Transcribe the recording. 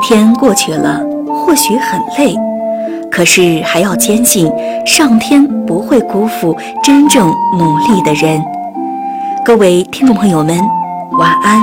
天过去了，或许很累，可是还要坚信，上天不会辜负真正努力的人。各位听众朋友们，晚安。